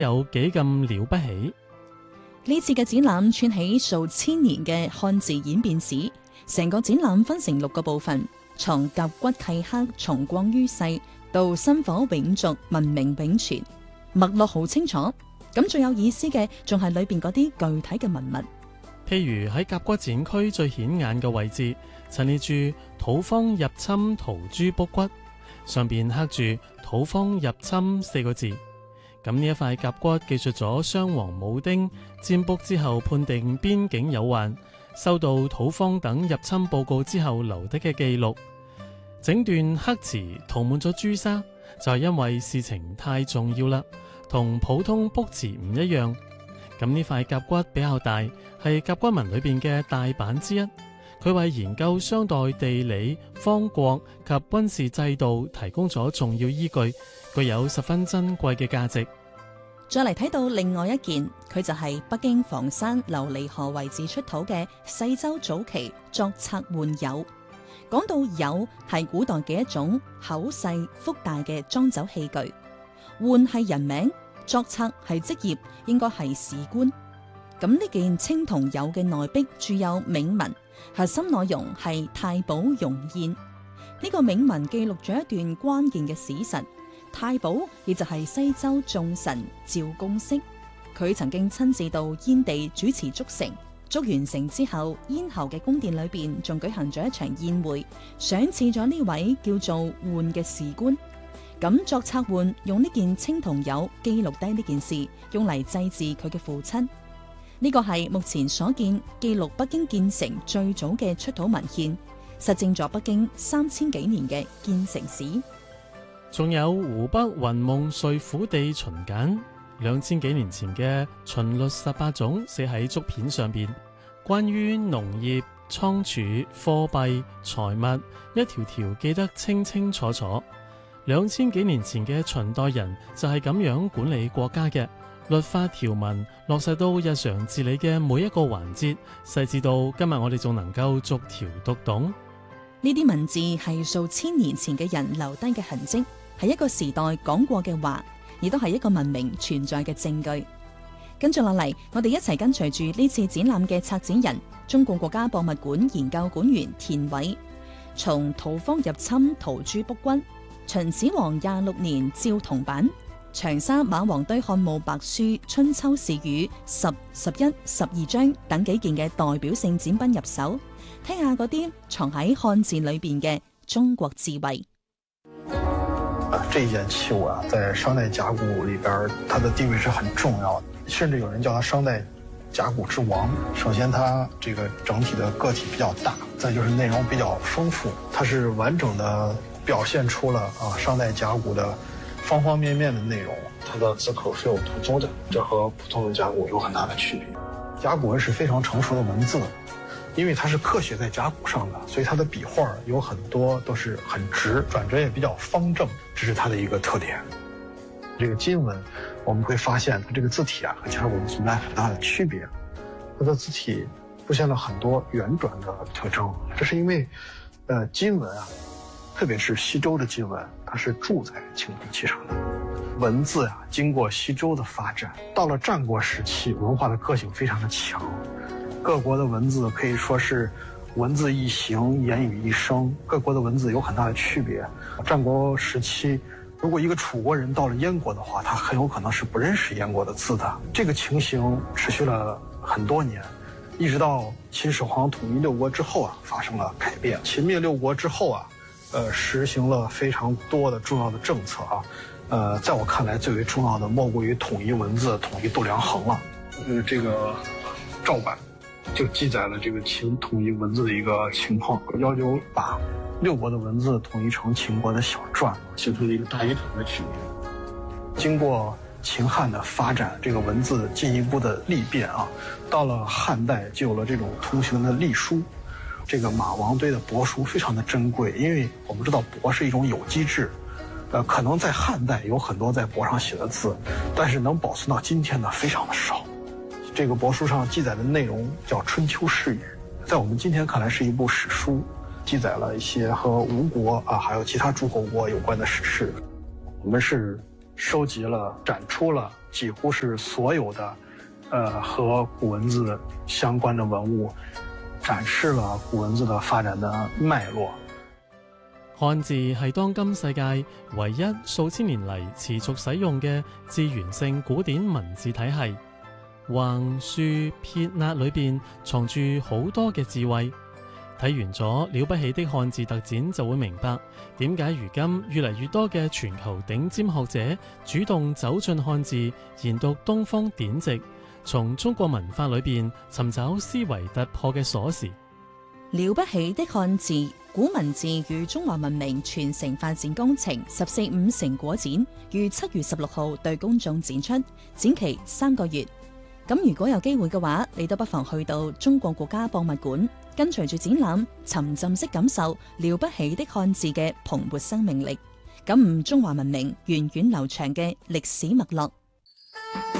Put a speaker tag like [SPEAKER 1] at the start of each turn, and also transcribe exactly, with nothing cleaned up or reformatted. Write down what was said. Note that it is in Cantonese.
[SPEAKER 1] 有幾咁了不起。
[SPEAKER 2] 呢次嘅展覽串起數千年嘅漢字演變史，成個展覽分成六個部分，從甲骨契刻重光於世到薪火永續文明永存，脈絡好清楚。咁最有意思嘅仲係裏邊嗰啲具體嘅文物，
[SPEAKER 1] 譬如喺甲骨展區最顯眼嘅位置，陳列住土方入侵陶朱卜骨，上邊刻住土方入侵四個字。咁呢一塊甲骨記述咗商王武丁占卜之後判定邊境有患，收到土方等入侵報告之後留低嘅記錄。整段刻詞塗滿咗朱砂，就係因為事情太重要啦，同普通卜辭唔一樣。咁呢塊甲骨比較大，係甲骨文裏邊嘅大版之一。佢為研究商代地理、方國及軍事制度提供咗重要依據，具有十分珍貴嘅價值。
[SPEAKER 2] 再嚟睇到另外一件，佢就係北京房山琉璃河位置出土嘅西周早期作冊碗牖。講到牖係古代嘅一種口細腹大嘅裝酒器具，碗係人名，作冊係職業，應該係史官。咁呢件青銅牖嘅內壁注有銘文，核心內容係太保容宴。呢個銘文記錄咗一段關鍵嘅史實。太保亦就係西周眾神趙公式，佢曾經親自到燕地主持築城，築完城之後，燕侯嘅宮殿裏邊仲舉行咗一場宴會，賞賜咗呢位叫做渙嘅士官。咁作冊渙用呢件青銅牖記錄低呢件事，用嚟祭祀佢嘅父親。呢個係目前所見記錄北京建成最早嘅出土文獻，實證咗北京三千幾年嘅建成史。
[SPEAKER 1] 仲有湖北雲夢睡虎地秦簡，兩千幾年前嘅秦律十八種寫喺竹片上邊，關於農業、倉儲、貨幣、財物，一條條記得清清楚楚。兩千幾年前嘅秦代人就係咁樣管理國家嘅，律法條文落實到日常治理嘅每一個環節，細緻到今日我哋仲能夠逐條讀懂。
[SPEAKER 2] 呢啲文字係數千年前嘅人留低嘅痕跡，係一個時代講過嘅話，亦都係一個文明存在嘅證據。跟住落嚟，我哋一齊跟隨住呢次展覽嘅策展人，中國國家博物館研究館員田偉，從土方入侵陶朱卜骨、秦始皇廿六年趙銅版、長沙馬王堆漢墓白書春秋時雨十、十一、十二章等幾件嘅代表性展品入手，聽下嗰啲藏喺漢字裏邊嘅中國智慧。
[SPEAKER 3] 這一件器物啊，在商代甲骨裏邊，它的地位是很重要的，甚至有人叫它商代甲骨之王。首先，它這個整體的個體比較大，再就是內容比較豐富，它是完整的表現出了啊商代甲骨的方方面面的內容。它的字口是有突出的，這和普通的甲骨有很大的區別。甲骨文是非常成熟的文字，因為它是刻寫在甲骨上的，所以它的筆畫有很多都是很直，轉折也比較方正，這是它的一個特點。這個金文，我們會發現它這個字體啊和甲骨文存在很大的區別，它的字體出現了很多圓轉的特徵，這是因為，呃，金文啊，特別是西周的金文，它是鑄在青銅器上的。文字啊，經過西周的發展，到了戰國時期，文化的個性非常的強。各國的文字可以說是文字一形，言語一聲，各國的文字有很大的區別。戰國時期，如果一個楚國人到了燕國的話，他很有可能是不認識燕國的字的。這個情形持續了很多年，一直到秦始皇統一六國之後啊，發生了改變。秦滅六國之後啊，呃，實行了非常多的重要的政策啊。呃，在我看來，最為重要的莫過於統一文字、統一度量衡了。呃，這個趙版就記載了這個秦統一文字的一個情況，要求把六國的文字統一成秦國的小篆，形成了一個大一統的局面。經過秦漢的發展，這個文字進一步的歷變啊，到了漢代就有了這種通行的隸書。這個馬王堆的帛書非常的珍貴，因為我們知道帛是一種有機質，呃，可能在漢代有很多在帛上寫的字，但是能保存到今天的非常的少。這個帛書上記載的內容叫《春秋世語》，在我們今天看來是一部史書，記載了一些和吳國啊，還有其他諸侯國有關的史事。我們是收集了、展出了几乎是所有的，呃，和古文字相關的文物，展示了古文字的發展的脈絡。
[SPEAKER 1] 漢字係當今世界唯一數千年嚟持續使用嘅字源性古典文字體系，橫豎撇捺裏邊藏住好多嘅智慧。睇完咗了不起的漢字特展，就會明白點解如今越嚟越多嘅全球頂尖學者主動走進漢字，研讀東方典籍，從中國文化裏邊尋找思維突破嘅鎖匙。
[SPEAKER 2] 了不起的漢字古文字與中華文明傳承發展工程十四五成果展於七月十六號對公眾展出，展期三個月。咁如果有機會嘅話，你都不妨去到中國國家博物館，跟隨住展覽，沉浸式感受了不起的漢字嘅蓬勃生命力，感悟中華文明源遠流長嘅歷史脈絡。